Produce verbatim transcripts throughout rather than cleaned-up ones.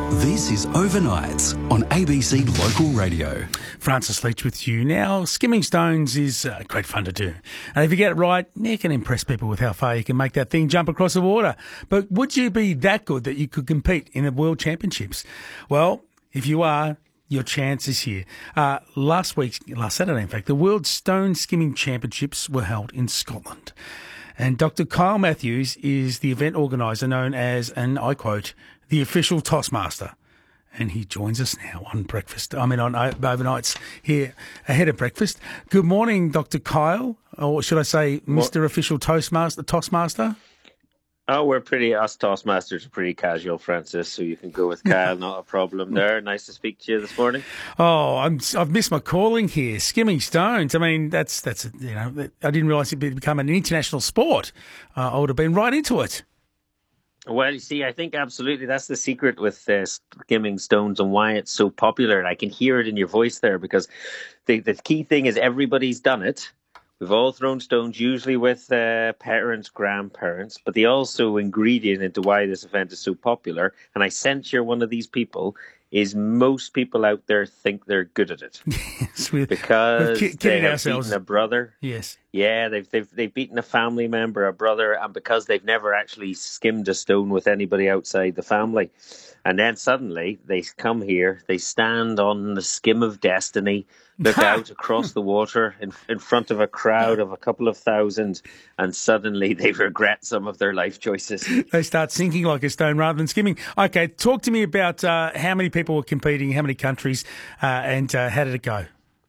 This is Overnights on A B C Local Radio. Francis Leach with you. Now, skimming stones is uh, great fun to do. And if you get it right, you can impress people with how far you can make that thing jump across the water. But would you be that good that you could compete in the World Championships? Well, if you are, your chance is here. Uh, last week, last Saturday, in fact, the World Stone Skimming Championships were held in Scotland. And Doctor Kyle Matthews is the event organiser known as, and I quote, the official Tossmaster. And he joins us now on breakfast. I mean, on overnights here ahead of breakfast. Good morning, Doctor Kyle, or should I say Mister Well, official Toastmaster, Tossmaster? Oh, we're pretty, us Toastmasters are pretty casual, Francis, so you can go with Kyle, not a problem there. Nice to speak to you this morning. Oh, I'm, I've missed my calling here. Skimming stones. I mean, that's, that's you know, I didn't realise it would become an international sport. Uh, I would have been right into it. Well, you see, I think absolutely that's the secret with uh, skimming stones and why it's so popular. And I can hear it in your voice there because the, the key thing is everybody's done it. We've all thrown stones, usually with uh, parents, grandparents, but the also ingredient into why this event is so popular, and I sense you're one of these people, is most people out there think they're good at it. Yes, we, because we're they have ourselves. beaten a brother. Yes. Yeah, they've, they've, they've beaten a family member, a brother, and because they've never actually skimmed a stone with anybody outside the family. And then suddenly they come here, they stand on the skim of destiny, look out across the water in, in front of a crowd of a couple of thousand, and suddenly they regret some of their life choices. They start sinking like a stone rather than skimming. Okay, talk to me about uh, how many people were competing, how many countries, uh, and uh, how did it go?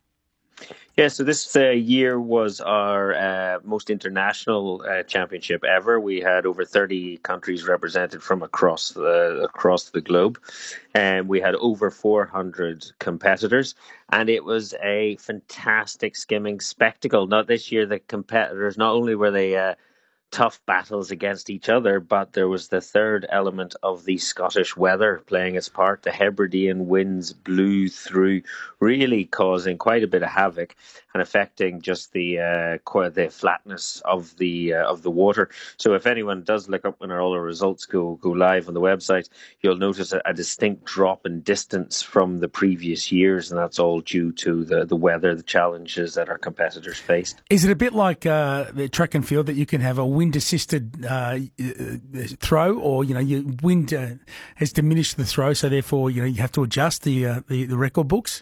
Yeah, so this uh, year was our uh, most international uh, championship ever. We had over thirty countries represented from across the across the globe, and we had over four hundred competitors. And it was a fantastic skimming spectacle. Not this year, the competitors not only were they uh, tough battles against each other, but there was the third element of the Scottish weather playing its part. The Hebridean winds blew through, really causing quite a bit of havoc and affecting just the uh, the flatness of the uh, of the water. So if anyone does look up when all our results go go live on the website, you'll notice a, a distinct drop in distance from the previous years, and that's all due to the, the weather, the challenges that our competitors faced. Is it a bit like uh, the track and field that you can have a wind-assisted uh, throw, or you know, your wind uh, has diminished the throw, so therefore you know you have to adjust the uh, the, the record books?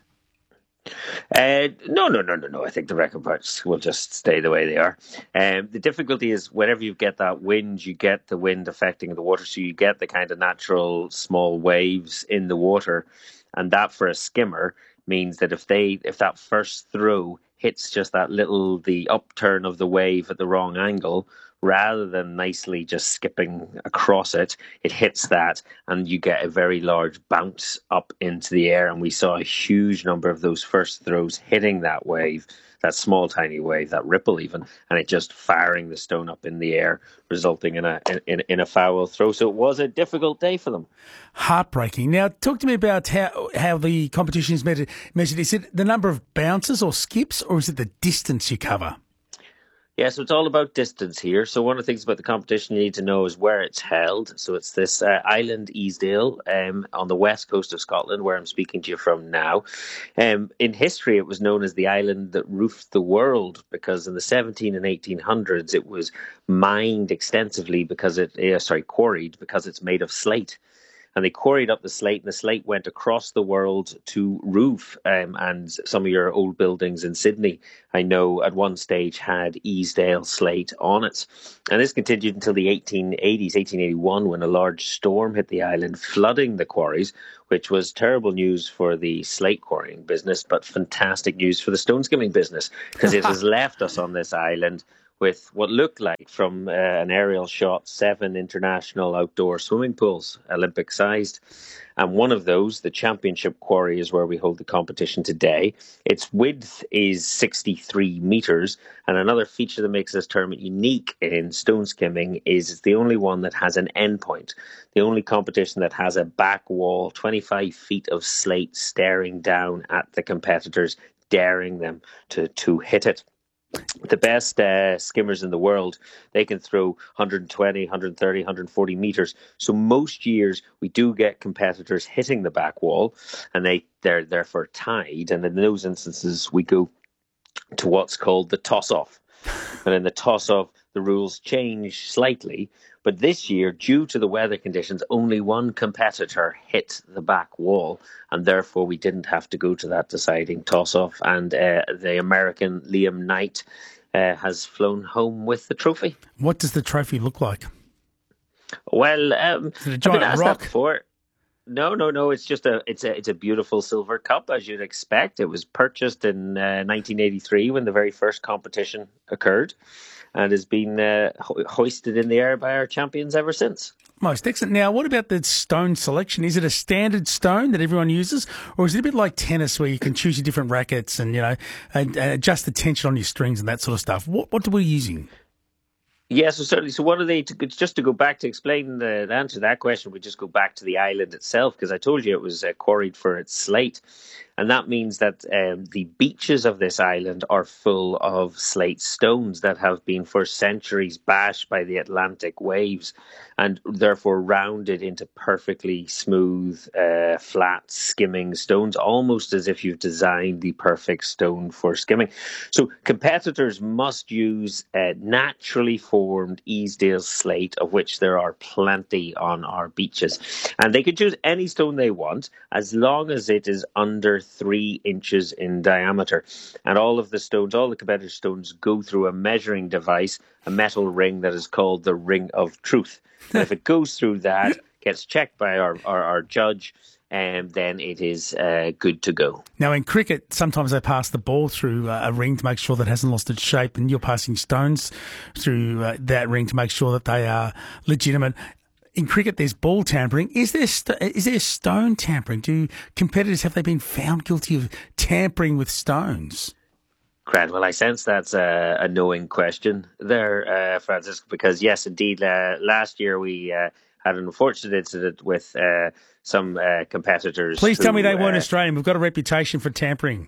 Uh, no, no, no, no, no. I think the record books will just stay the way they are. Um, the difficulty is whenever you get that wind, you get the wind affecting the water, so you get the kind of natural small waves in the water, and that for a skimmer means that if they if that first throw hits just that little the upturn of the wave at the wrong angle, rather than nicely just skipping across it, it hits that and you get a very large bounce up into the air. And we saw a huge number of those first throws hitting that wave, that small tiny wave, that ripple even, and it just firing the stone up in the air, resulting in a in, in a foul throw. So it was a difficult day for them. Heartbreaking. Now, talk to me about how, how the competition is measured. measured. Is it the number of bounces or skips, or is it the distance you cover? Yeah, so it's all about distance here. So one of the things about the competition you need to know is where it's held. So it's this uh, island, Easdale, um, on the west coast of Scotland, where I'm speaking to you from now. Um, in history, it was known as the island that roofed the world, because in the seventeen and eighteen hundreds, it was mined extensively because it, uh, sorry, quarried because it's made of slate. And they quarried up the slate, and the slate went across the world to roof. Um, and some of your old buildings in Sydney, I know at one stage had Easdale slate on it. And this continued until the eighteen eighties, eighteen eighty-one, when a large storm hit the island, flooding the quarries, which was terrible news for the slate quarrying business, but fantastic news for the stone skimming business, because it has left us on this island with what looked like, from uh, an aerial shot, seven international outdoor swimming pools, Olympic-sized. And one of those, the championship quarry, is where we hold the competition today. Its width is sixty-three metres. And another feature that makes this tournament unique in stone skimming is it's the only one that has an endpoint. The only competition that has a back wall, twenty-five feet of slate staring down at the competitors, daring them to, to hit it. The best uh, skimmers in the world, they can throw one hundred twenty, one hundred thirty, one hundred forty meters. So most years we do get competitors hitting the back wall, and they, they're therefore tied. And in those instances, we go to what's called the toss-off. And in the toss-off, the rules change slightly. But this year, due to the weather conditions, only one competitor hit the back wall, and therefore we didn't have to go to that deciding toss-off. And uh, the American Liam Knight uh, has flown home with the trophy. What does the trophy look like? Well, um, Is it a I've giant been asked rock? that before. No, no, no. It's just a it's a it's a beautiful silver cup, as you'd expect. It was purchased in uh, nineteen eighty-three when the very first competition occurred, and has been uh, ho- hoisted in the air by our champions ever since. Most excellent. Now, what about the stone selection? Is it a standard stone that everyone uses, or is it a bit like tennis where you can choose your different rackets and, you know, and, and adjust the tension on your strings and that sort of stuff? What what are we using? Yes, so certainly. So one of the, to, just to go back to explain the, the answer to that question, we just go back to the island itself, because I told you it was uh, quarried for its slate. And that means that um, the beaches of this island are full of slate stones that have been for centuries bashed by the Atlantic waves, and therefore rounded into perfectly smooth, uh, flat, skimming stones, almost as if you've designed the perfect stone for skimming. So competitors must use uh, naturally formed Easdale slate, of which there are plenty on our beaches. And they can choose any stone they want, as long as it is under three inches in diameter. And all of the stones, all the competitor stones, go through a measuring device, a metal ring that is called the Ring of Truth. And if it goes through that, gets checked by our, our, our judge, and then it is uh, good to go. Now, in cricket, sometimes they pass the ball through uh, a ring to make sure that it hasn't lost its shape, and you're passing stones through uh, that ring to make sure that they are legitimate. In cricket, there's ball tampering. Is there st- is there stone tampering? Do competitors, have they been found guilty of tampering with stones? Grant, well, I sense that's a, a knowing question there, uh, Francis, because yes, indeed, uh, last year we uh, had an unfortunate incident with uh, some uh, competitors. Please who, tell me they weren't uh, Australian. We've got a reputation for tampering.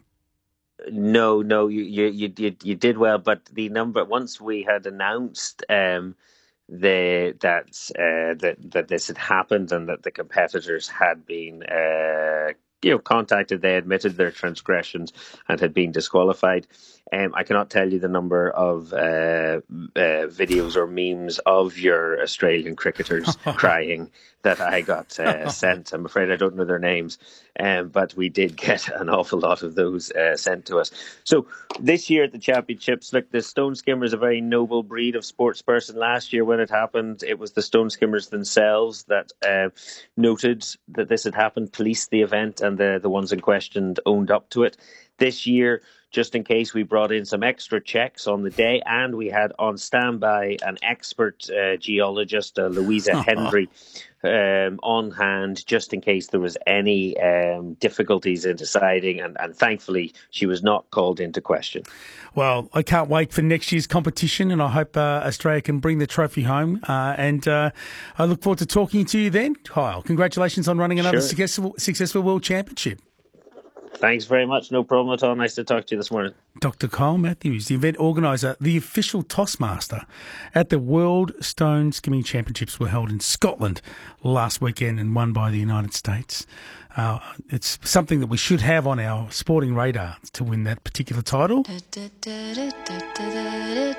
No, no, you, you you you did well, but the number, once we had announced um, the that uh, that that this had happened and that the competitors had been uh, you know contacted, they admitted their transgressions and had been disqualified. Um, I cannot tell you the number of uh, uh, videos or memes of your Australian cricketers crying that I got uh, sent. I'm afraid I don't know their names, um, but we did get an awful lot of those uh, sent to us. So this year at the Championships, look, the stone skimmer is a very noble breed of sports person. Last year when it happened, it was the stone skimmers themselves that uh, noted that this had happened, policed the event, and the, the ones in question owned up to it. This year, just in case, we brought in some extra checks on the day, and we had on standby an expert uh, geologist, uh, Louisa Hendry, um, on hand, just in case there was any um, difficulties in deciding, and, and thankfully she was not called into question. Well, I can't wait for next year's competition, and I hope uh, Australia can bring the trophy home. Uh, and uh, I look forward to talking to you then, Kyle. Congratulations on running another Sure. successful, successful World Championship. Thanks very much. No problem at all. Nice to talk to you this morning. Doctor Kyle Matthews, the event organiser, the official tossmaster at the World Stone Skimming Championships, were held in Scotland last weekend and won by the United States. Uh, it's something that we should have on our sporting radar to win that particular title.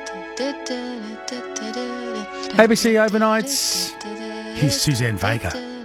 A B C Overnights, here's Suzanne Vega.